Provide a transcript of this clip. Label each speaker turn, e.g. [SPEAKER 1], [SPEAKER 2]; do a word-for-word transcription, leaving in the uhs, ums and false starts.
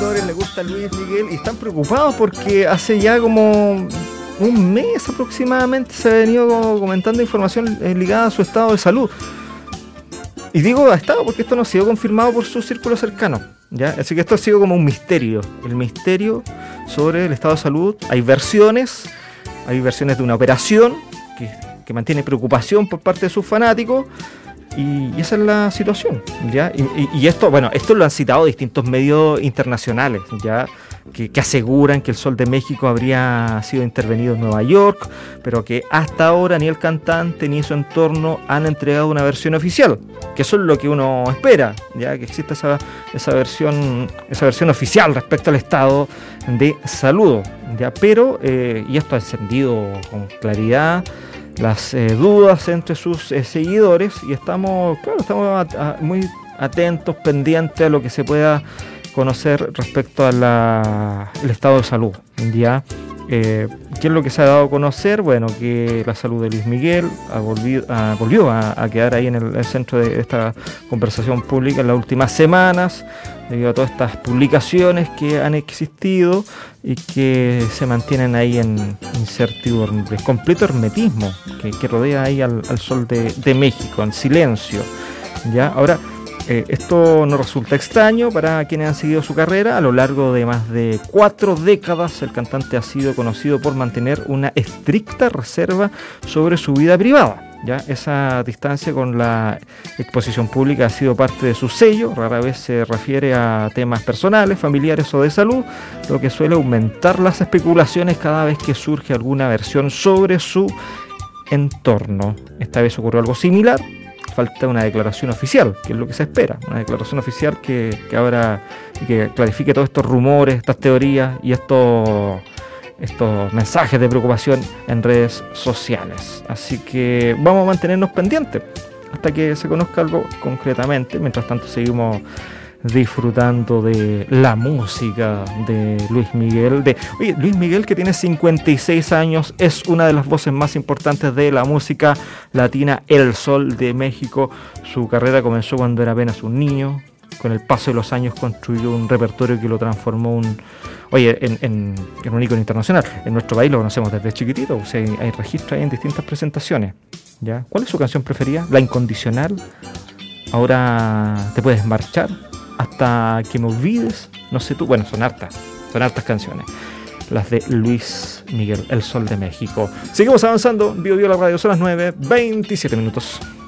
[SPEAKER 1] auditores les gusta Luis Miguel y están preocupados porque hace ya como un mes aproximadamente se ha venido comentando información ligada a su estado de salud. Y digo ha estado porque esto no ha sido confirmado por su círculo cercano, ¿ya? Así que esto ha sido como un misterio, el misterio sobre el estado de salud. Hay versiones, hay versiones de una operación que, que mantiene preocupación por parte de sus fanáticos. Y, y esa es la situación, ¿ya? Y, y, y esto, bueno, esto lo han citado distintos medios internacionales, ¿ya? Que, que aseguran que el Sol de México habría sido intervenido en Nueva York, pero que hasta ahora ni el cantante ni su entorno han entregado una versión oficial, que eso es lo que uno espera, ¿ya? Que exista esa, esa versión, esa versión oficial respecto al estado de salud, ¿ya? Pero, eh, y esto ha encendido con claridad las eh, dudas entre sus eh, seguidores, y estamos, claro, estamos a, a, muy atentos, pendientes a lo que se pueda conocer respecto al estado de salud, ¿ya? Eh, ¿Qué es lo que se ha dado a conocer? Bueno, que la salud de Luis Miguel ha volvido, ha, volvió a, a quedar ahí en el, el centro de esta conversación pública en las últimas semanas, debido a todas estas publicaciones que han existido y que se mantienen ahí en incertidumbre, completo hermetismo que, que rodea ahí al, al Sol de, de México, en silencio, ¿ya? Ahora, Eh, esto no resulta extraño para quienes han seguido su carrera. A lo largo de más de cuatro décadas, el cantante ha sido conocido por mantener una estricta reserva sobre su vida privada, ¿ya? Esa distancia con la exposición pública ha sido parte de su sello. Rara vez se refiere a temas personales, familiares o de salud, lo que suele aumentar las especulaciones cada vez que surge alguna versión sobre su entorno. Esta vez ocurrió algo similar. Falta una declaración oficial, que es lo que se espera, una declaración oficial que, que abra y que clarifique todos estos rumores, estas teorías y estos, estos mensajes de preocupación en redes sociales. Así que vamos a mantenernos pendientes hasta que se conozca algo concretamente. Mientras tanto seguimos disfrutando de la música de Luis Miguel. De, oye, Luis Miguel, que tiene cincuenta y seis años, es una de las voces más importantes de la música latina, el Sol de México. Su carrera comenzó cuando era apenas un niño. Con el paso de los años construyó un repertorio que lo transformó un, oye, en, en, en un ícono internacional. En nuestro país lo conocemos desde chiquitito, o sea, hay, hay registros ahí en distintas presentaciones, ¿ya? ¿Cuál es su canción preferida? La Incondicional, Ahora te puedes marchar, Hasta que me olvides, no sé tú, bueno, son hartas, son hartas canciones, las de Luis Miguel, el Sol de México. Seguimos avanzando, Bio Bio la radio, son las nueve, veintisiete minutos.